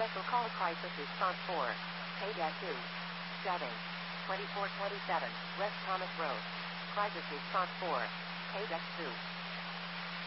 Special call crisis response 4. K-2. 7. 2427 West Thomas Road. Crisis response 4. K-2.